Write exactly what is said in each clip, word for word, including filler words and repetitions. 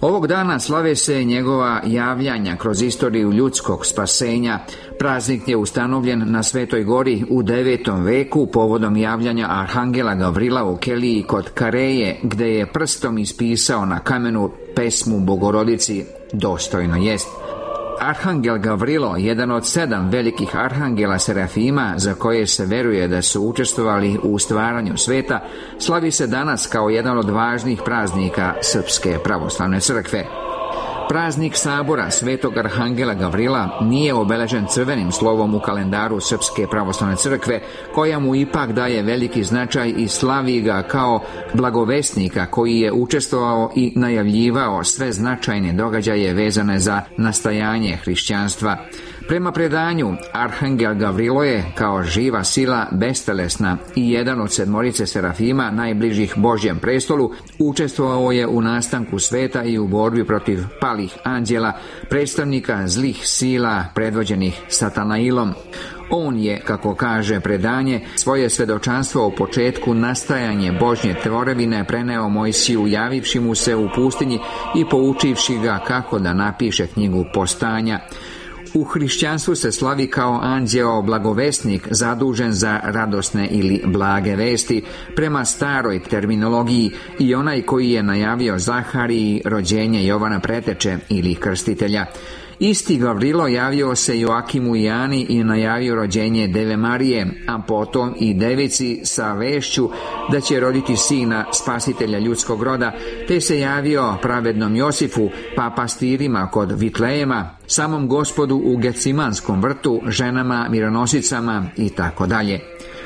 Ovog dana slave se njegova javljanja kroz istoriju ljudskog spasenja. Praznik je ustanovljen na Svetoj gori u devetom veku povodom javljanja arhangela Gavrila u Keliji kod Kareje, gde je prstom ispisao na kamenu pesmu Bogorodici Dostojno jest. Arhangel Gavrilo, jedan od sedam velikih arhangela Serafima za koje se veruje da su učestvovali u stvaranju sveta, slavi se danas kao jedan od važnih praznika Srpske pravoslavne crkve. Praznik sabora Svetog arhangela Gavrila nije obeležen crvenim slovom u kalendaru Srpske pravoslavne crkve, koja mu ipak daje veliki značaj i slavi ga kao blagovesnika koji je učestvovao i najavljivao sve značajne događaje vezane za nastajanje hrišćanstva. Prema predanju, arhangel Gavrilo je kao živa sila bestelesna i jedan od sedmorice serafima najbližih Božjem prestolu, učestvovao je u nastanku sveta i u borbi protiv palih anđela, predstavnika zlih sila predvođenih Satanailom. On je, kako kaže predanje, svoje svedočanstvo o početku nastajanje Božje tvorevine preneo Mojsiju, javivši mu se u pustinji i poučivši ga kako da napiše knjigu Postanja. U hrišćanstvu se slavi kao anđeo blagovesnik zadužen za radosne ili blage vesti prema staroj terminologiji i onaj koji je najavio Zahariji rođenje Jovana Preteče ili krstitelja. Isti Gavrilo javio se Joakimu i Ani i najavio rođenje Deve Marije, a potom i devici sa vešću da će roditi sina spasitelja ljudskog roda, te se javio pravednom Josifu, pa pastirima kod Vitlejema, samom Gospodu u Gecimanskom vrtu, ženama mironosicama i tako dalje.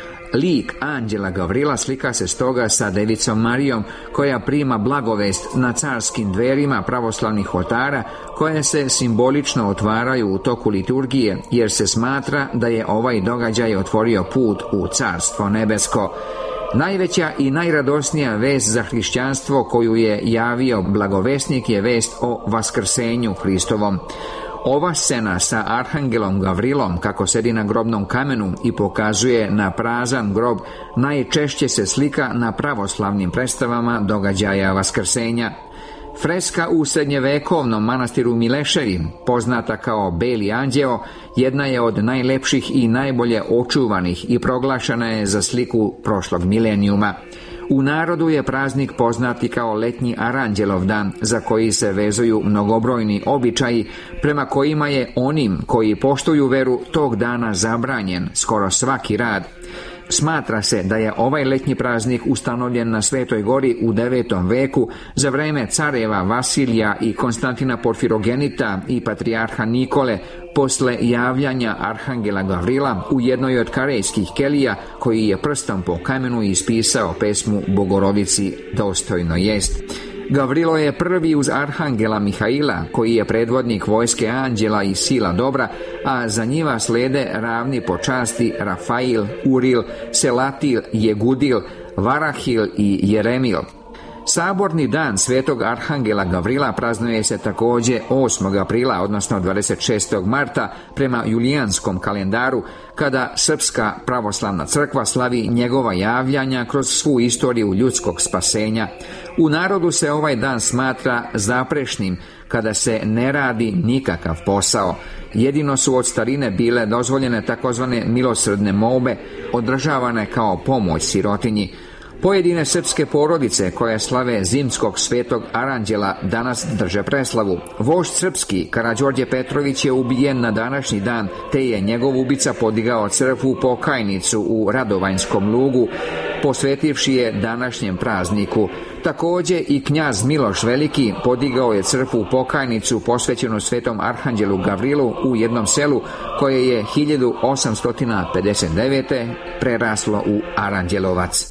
Lik anđela Gavrila slika se stoga sa devicom Marijom, koja prima blagovest na carskim dverima pravoslavnih oltara, koje se simbolično otvaraju u toku liturgije, jer se smatra da je ovaj događaj otvorio put u Carstvo nebesko. Najveća i najradosnija vest za hrišćanstvo koju je javio blagovesnik je vest o vaskrsenju Hristovom. Ova scena sa arhangelom Gavrilom kako sedi na grobnom kamenu i pokazuje na prazan grob najčešće se slika na pravoslavnim predstavama događaja vaskrsenja. Freska u srednjevekovnom manastiru Mileševi, poznata kao Beli anđeo, jedna je od najlepših i najbolje očuvanih i proglašena je za sliku prošlog milenijuma. U narodu je praznik poznati kao letnji Aranđelov dan, za koji se vezuju mnogobrojni običaji, prema kojima je onim koji poštuju veru tog dana zabranjen skoro svaki rad. Smatra se da je ovaj letnji praznik ustanovljen na Svetoj gori u devetom veku za vreme careva Vasilija i Konstantina Porfirogenita i patrijarha Nikole, posle javljanja arhangela Gavrila u jednoj od karejskih kelija, koji je prstom po kamenu ispisao pesmu Bogorodici Dostojno jest. Gavrilo je prvi uz arhangela Mihaila, koji je predvodnik vojske anđela i sila dobra, a za njima slede ravni po časti Rafail, Uril, Selatil, Jegudil, Varahil i Jeremil. Saborni dan Svetog arhangela Gavrila praznuje se također osmog aprila, odnosno dvadeset šestog marta prema julijanskom kalendaru, kada Srpska pravoslavna crkva slavi njegova javljanja kroz svu istoriju ljudskog spasenja. U narodu se ovaj dan smatra zaprešnim, kada se ne radi nikakav posao. Jedino su od starine bile dozvoljene takozvane milosrdne molbe, održavane kao pomoć sirotinji. Pojedine srpske porodice koje slave zimskog svetog aranđela danas drže preslavu. Vožd srpski Karađorđe Petrović je ubijen na današnji dan, te je njegov ubica podigao crkvu pokajnicu u Radovanjskom lugu, posvetivši je današnjem prazniku. Također i knjaz Miloš Veliki podigao je crkvu pokajnicu posvećenu Svetom arhanđelu Gavrilu u jednom selu, koje je hiljadu osamsto pedeset devete preraslo u Aranđelovac.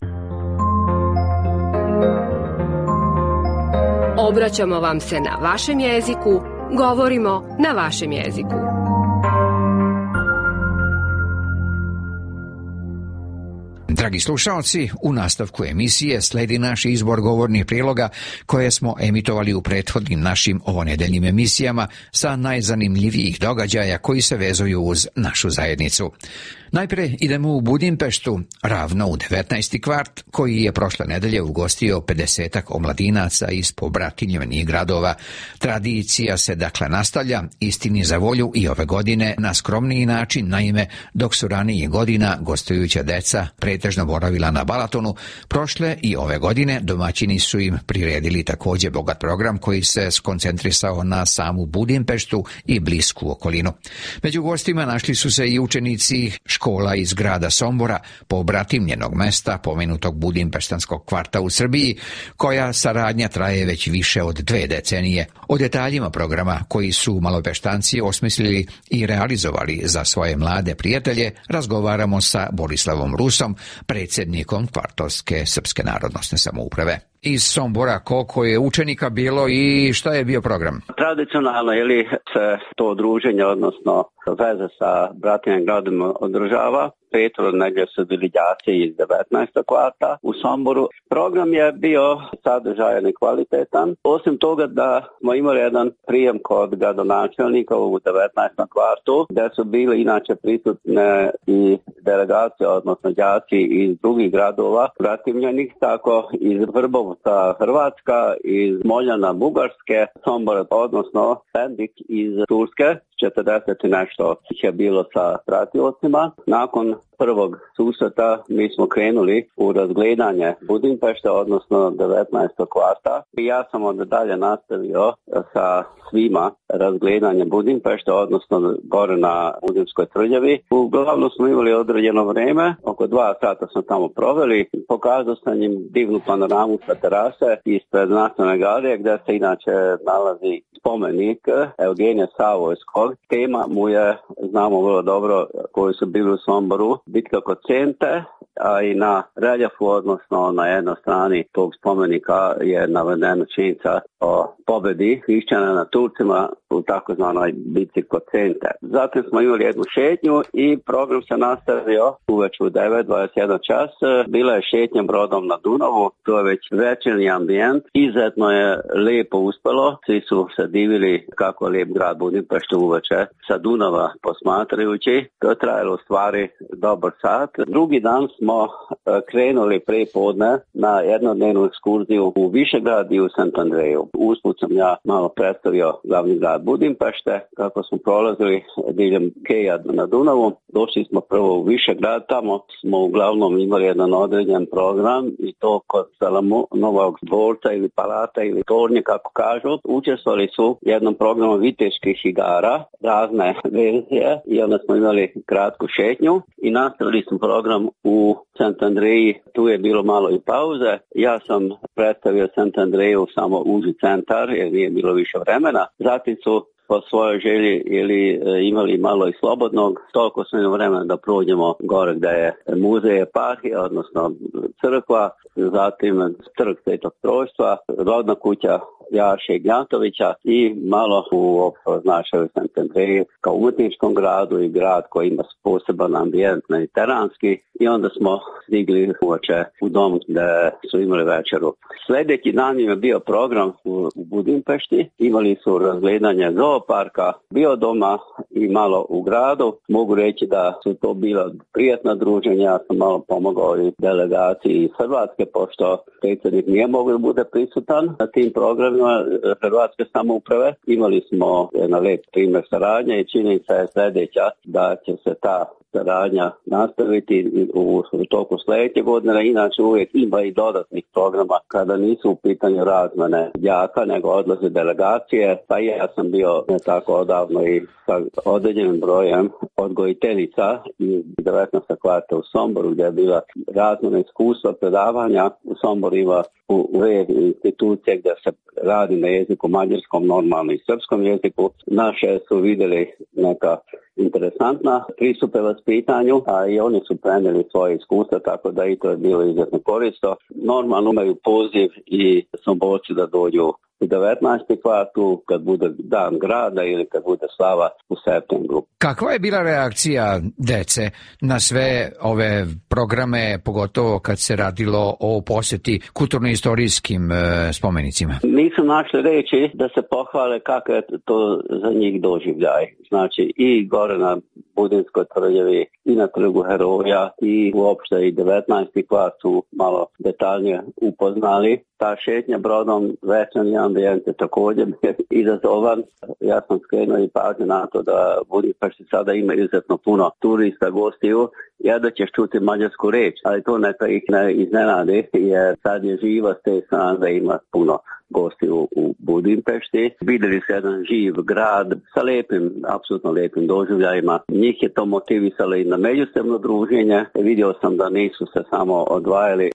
Obraćamo vam se na vašem jeziku, govorimo na vašem jeziku. Dragi slušalci, u nastavku emisije sledi naš izbor govornih priloga koje smo emitovali u prethodnim našim ovonedeljnim emisijama sa najzanimljivijih događaja koji se vezuju uz našu zajednicu. Najpre idemo u Budimpeštu, ravno u devetnaesti kvart, koji je prošle nedelje ugostio pedesetak omladinaca iz pobratinjenih gradova. Tradicija se dakle nastavlja, istini za volju i ove godine na skromniji način, naime, dok su ranijih godina gostujuća deca pretežno boravila na Balatonu, prošle i ove godine domaćini su im priredili također bogat program koji se skoncentrisao na samu Budimpeštu i blisku okolinu. Među gostima našli su se i učenici škola iz grada Sombora, pobratimljenog mesta pomenutog budimpeštanskog kvarta u Srbiji, koja saradnja traje već više od dve decenije. O detaljima programa koji su malopeštanci osmislili i realizovali za svoje mlade prijatelje razgovaramo sa Borislavom Rusom, predsjednikom Kvartovske srpske narodnosne samouprave. Iz Sombora, koliko je učenika bilo i šta je bio program? Tradicionalno je li se to druženje, odnosno veze sa bratimljenim gradom održava. Petro negdje su bili đaci iz devetnaestog kvarta u Somboru. Program je bio sadržajan i kvalitetan. Osim toga da smo imali jedan prijem kod gradonačelnika u devetnaestom kvartu, gdje su bili inače prisutne i delegacije, odnosno đaci iz drugih gradova bratimljenih, tako iz Vrbovca Hrvatska, iz Moljana Bugarske, Sombora, odnosno Pendik iz Turske. četrdeset i nešto je bilo sa pratiocima. Nakon prvog susreta mi smo krenuli u razgledanje Budimpešte, odnosno devetnaestog kvarta. I ja sam onda dalje nastavio sa svima razgledanje Budimpešte, odnosno gore na Budimskoj tvrđavi. Uglavnom smo imali određeno vrijeme, oko dva sata smo tamo proveli. Pokazao sam im divnu panoramu sa terase ispred Nacionalne galerije, gdje se inače nalazi spomenik Eugenija Savojskog. Tema mu je, znamo vrlo dobro, koji su bili u Somboru, bitka kod Sente, a i na reljefu, odnosno na jednoj strani tog spomenika je navedena činjenica o pobedi hrišćana na Turcima u takozvanoj bitci kod Sente. Zatim smo imali jednu šetnju i program se nastavio uveč u devet dvadeset jedan čas. Bila je šetnja brodom na Dunavu, to je već večernji ambijent. Izuzetno je lijepo uspjelo, svi su se divili kako je lijep grad Budimpešta uveče sa Dunava posmatrajući. To je trajalo u stvari dobar sat. Drugi dan smo krenuli prije podne na jednodnevnu ekskurziju u Višegrad i u Sant Andreju. Usput sam ja malo predstavio glavni grad Budimpešte, kako smo prolazili diljem Keja na Dunavu. Došli smo prvo u Višegrad, tamo smo uglavnom imali jedan određen program i to kod Salamonovog dvorca ili palata ili tornje, kako kažu. Učestvovali su jednom programu viteških igara, razne verzije, i onda smo imali kratku šetnju i nastavili smo program u Sant Andreji. Tu je bilo malo i pauze. Ja sam predstavio Sant Andreju samo uži centar jer nije bilo više vremena. Zatim su po svojoj želji ili imali malo i slobodnog, toliko smo imali vremena da prođemo gore gdje je muzej eparhije, odnosno crkva, zatim trg Svetog Trojstva, rodna kuća Jaše Ignjatovića i malo u značaju Sant Andreju kao umjetničkom gradu i grad koji ima poseban ambijent mediteranski, i onda smo stigli uoče u dom gdje su imali večeru. Sljedeći dan je bio program u, u Budimpešti, imali su razgledanje zooparka, biodoma i malo u gradu. Mogu reći da su to bila prijatna druženja, ja sam malo pomogao i delegaciji iz Hrvatske, pošto predsjednik nije mogao da bude prisutan na tim programima Hrvatske samouprave. Imali smo jedan lep primjer saradnje i činjenica je sljedeća da će se ta saradnja nastaviti u toku sljedeće godine. Inače uvijek ima i dodatnih programa kada nisu u pitanju razmene đaka, nego odlaze delegacije. Pa ja sam bio ne tako odavno i sa određenim brojem odgojiteljica iz devetnaestog kvarta u Somboru, gdje je bila razmjena iskustva, predavanja. U Somboru ima u red institucije gdje se radi na jeziku mađarskom, normalno i srpskom jeziku. Naše su vidjeli neka interesantna pristupe vaspitanju, a i oni su prenijeli svoje iskustva, tako da i to je bilo izuzetno korisno. Normalno imaju poziv i Somborci da dođu u devetnaesti kvartu kad bude dan grada ili kad bude slava u septembru. Kakva je bila reakcija dece na sve ove programe, pogotovo kad se radilo o posjeti kulturno-istorijskim e, spomenicima? Nisu našli reći da se pohvale kako je to za njih doživljaj. Znači i gore na Budinskoj tvrđavi i na Trgu heroja i uopšte i devetnaesti kvart su malo detaljnije upoznali. Ta šetnja brodom, večernji ambijent je također izazovan. Ja sam skrenuo i pažnju na to da Budimpešti sada ima izuzetno puno turista, gostiju. Ja da ćeš čuti mađarsku reč, ali to neka ih ne iznenadi, jer sad je živa s te strane da ima puno gostiju u Budimpešti. Vidjeli se jedan živ grad sa lepim, apsolutno lepim doživljajima. Njih je to motivisalo i na međusobno druženje. Vidio sam da nisu se samo odvajali.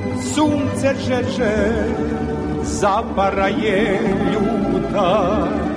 Sunce žeže zapara je ljuta,